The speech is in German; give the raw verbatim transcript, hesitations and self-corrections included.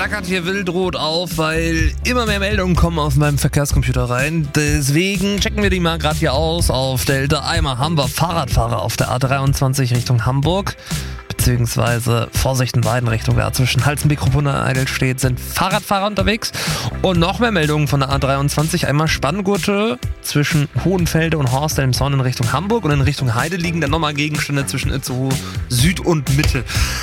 flackert hier wildrot auf, weil immer mehr Meldungen kommen auf meinem Verkehrscomputer rein. Deswegen checken wir die mal gerade hier aus. Auf der Delta Einmal haben wir Fahrradfahrer auf der A dreiundzwanzig Richtung Hamburg. Beziehungsweise Vorsicht in beiden Richtungen. Ja, zwischen Halstenbek-Rupp und Eidelstedt sind Fahrradfahrer unterwegs. Und noch mehr Meldungen von der A dreiundzwanzig. Einmal Spanngurte zwischen Hohenfelde und Horst-Elmshorn in Richtung Hamburg. Und in Richtung Heide liegen dann nochmal Gegenstände zwischen Itzehoe Süd und Mitte.